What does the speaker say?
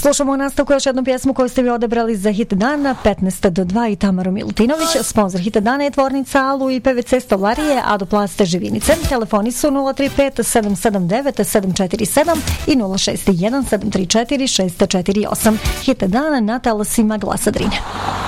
Slušamo u nastavku još jednu pjesmu koju ste vi odebrali za hit dana 15 do 2 i Tamaru Milutinović. Sponsor hita dana je tvornica Alu i PVC stolarije Adoplaste Živinice. Telefoni su 035 779 747 i 061 734 648. Hit dana na talasima Glasa Drine.